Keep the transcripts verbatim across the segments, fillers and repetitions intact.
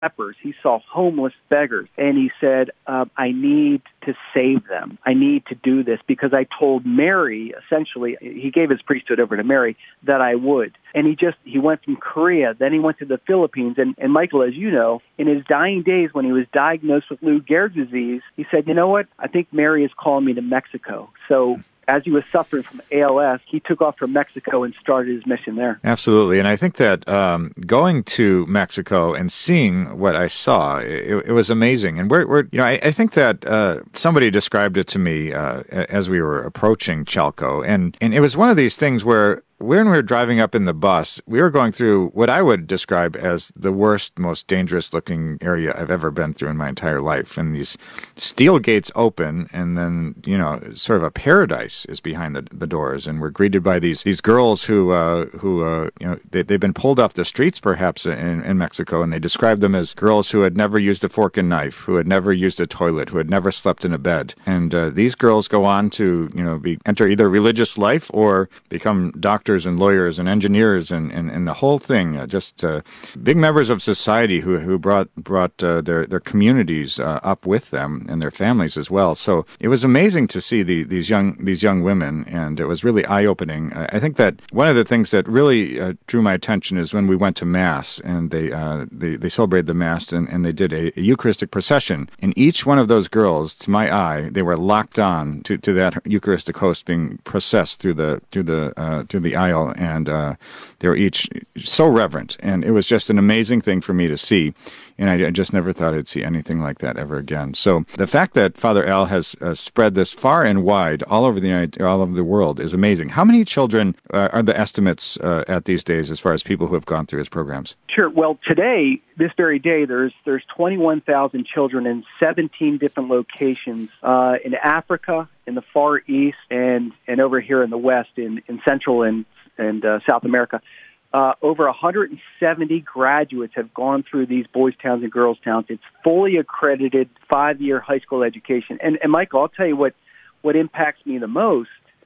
lepers. He saw homeless beggars. And he said, uh, I need to save them. I need to do this because I told Mary, essentially, he gave his priesthood over to Mary, that I would. And he just, he went from Korea, then he went to the Philippines. And, and Michael, as you know, in his dying days when he was diagnosed with Lou Gehrig's disease, he said, you know what? I think Mary is calling me to Mexico. So as he was suffering from A L S, he took off from Mexico and started his mission there. Absolutely. And I think that um, going to Mexico and seeing what I saw, it, it was amazing. And we're, we're you know, I, I think that uh, somebody described it to me uh, as we were approaching Chalco. And, and it was one of these things where when we were driving up in the bus, we were going through what I would describe as the worst, most dangerous-looking area I've ever been through in my entire life. And these steel gates open, and then, you know, sort of a paradise is behind the, the doors. And we're greeted by these these girls who, uh, who uh, you know, they, they've been pulled off the streets, perhaps, in, in Mexico, and they described them as girls who had never used a fork and knife, who had never used a toilet, who had never slept in a bed. And uh, these girls go on to, you know, be, enter either religious life or become doctors and lawyers and engineers and, and, and the whole thing, uh, just uh, big members of society who who brought brought uh, their their communities uh, up with them and their families as well. So it was amazing to see the, these young these young women, and it was really eye opening. I think that one of the things that really uh, drew my attention is when we went to Mass and they uh, they, they celebrated the Mass and, and they did a, a Eucharistic procession. And each one of those girls, to my eye, they were locked on to, to that Eucharistic host being processed through the through the uh, through the aisle, and uh, they were each so reverent, and it was just an amazing thing for me to see, and I, I just never thought I'd see anything like that ever again. So the fact that Father Al has uh, spread this far and wide all over the United, all over the world is amazing. How many children uh, are the estimates uh, at these days as far as people who have gone through his programs? Sure. Well, today, this very day, there's there's twenty-one thousand children in seventeen different locations uh, in Africa, in the Far East, and, and over here in the West, in, in Central and, and uh, South America. Uh, over one hundred seventy graduates have gone through these boys' towns and girls' towns. It's fully accredited five-year high school education. And, and Michael, I'll tell you what, what impacts me the most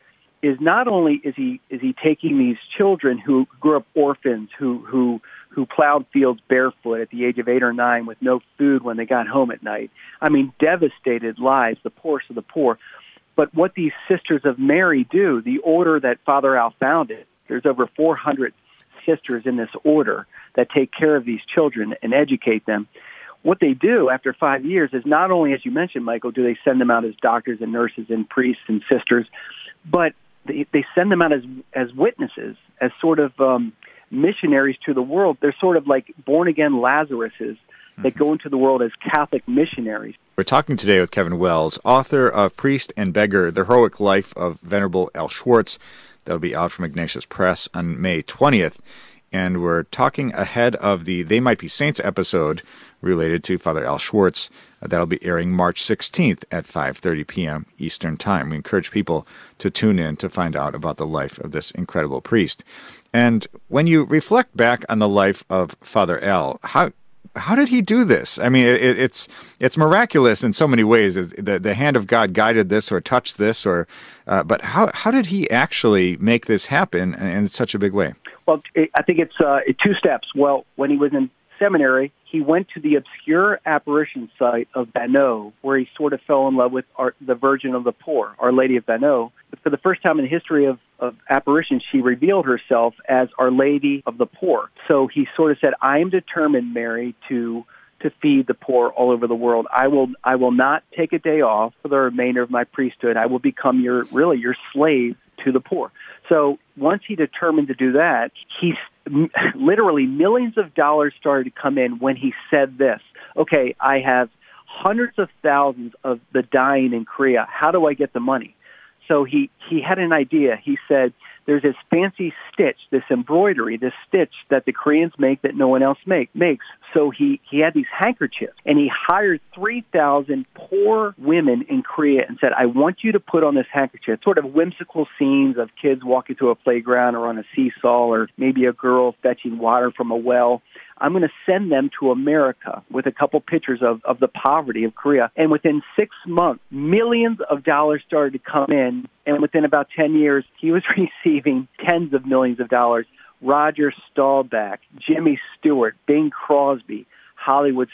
is not only is he is he taking these children who grew up orphans, who who who plowed fields barefoot at the age of eight or nine with no food when they got home at night. I mean, devastated lives, the poorest of the poor. But what these Sisters of Mary do, the order that Father Al founded, there's over four hundred sisters in this order that take care of these children and educate them. What they do after five years is not only, as you mentioned, Michael, do they send them out as doctors and nurses and priests and sisters, but they, they send them out as as witnesses, as sort of um, missionaries to the world. They're sort of like born-again Lazaruses that go into the world as Catholic missionaries. We're talking today with Kevin Wells, author of Priest and Beggar, The Heroic Life of Venerable Al Schwartz. That'll be out from Ignatius Press on May twentieth. And we're talking ahead of the They Might Be Saints episode related to Father Al Schwartz. Uh, that'll be airing March sixteenth at five thirty p.m. Eastern Time. We encourage people to tune in to find out about the life of this incredible priest. And when you reflect back on the life of Father Al, how how did he do this? I mean, it, it's it's miraculous in so many ways. The the hand of God guided this or touched this, or uh, but how how did he actually make this happen in, in such a big way? Well, I think it's uh, two steps. Well, when he was in seminary, he went to the obscure apparition site of Banneux, where he sort of fell in love with our, the Virgin of the Poor, Our Lady of Banneux. But for the first time in the history of, of apparitions, she revealed herself as Our Lady of the Poor. So he sort of said, I am determined, Mary, to to feed the poor all over the world. I will I will not take a day off for the remainder of my priesthood. I will become your really your slave to the poor. So once he determined to do that, he literally millions of dollars started to come in when he said this. Okay, I have hundreds of thousands of the dying in Korea. How do I get the money? So he, he had an idea. He said, there's this fancy stitch, this embroidery, this stitch that the Koreans make that no one else make, makes. So he, he had these handkerchiefs, and he hired three thousand poor women in Korea and said, I want you to put on this handkerchief, sort of whimsical scenes of kids walking to a playground or on a seesaw, or maybe a girl fetching water from a well. I'm going to send them to America with a couple pictures of, of the poverty of Korea. And within six months, millions of dollars started to come in. And within about ten years, he was receiving tens of millions of dollars. Roger Staubach, Jimmy Stewart, Bing Crosby, Hollywood